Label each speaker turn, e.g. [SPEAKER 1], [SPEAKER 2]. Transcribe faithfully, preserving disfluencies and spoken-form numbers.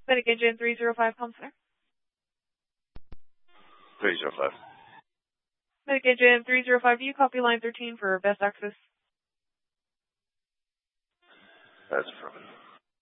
[SPEAKER 1] Medicaid three zero five, Palm Center.
[SPEAKER 2] three zero five.
[SPEAKER 1] Medicaid three zero five, do you copy line thirteen for best access?
[SPEAKER 2] That's affirmative.